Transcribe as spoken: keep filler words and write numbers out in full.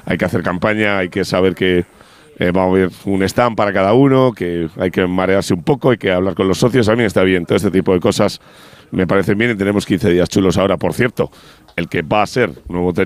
hay que hacer campaña, hay que saber que eh, vamos a ver un stand para cada uno, que hay que marearse un poco, hay que hablar con los socios, a mí está bien, todo este tipo de cosas me parecen bien y tenemos quince días chulos ahora, por cierto, el que va a ser nuevo